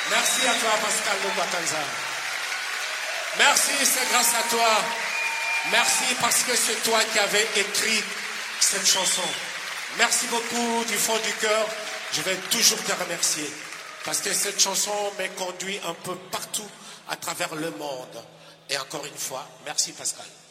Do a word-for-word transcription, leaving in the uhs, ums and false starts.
Merci à toi, Pascal Lugwakanza. Merci, c'est grâce à toi. Merci parce que c'est toi qui avais écrit cette chanson. Merci beaucoup du fond du cœur. Je vais toujours te remercier. Parce que cette chanson m'a conduit un peu partout à travers le monde. Et encore une fois, merci Pascal.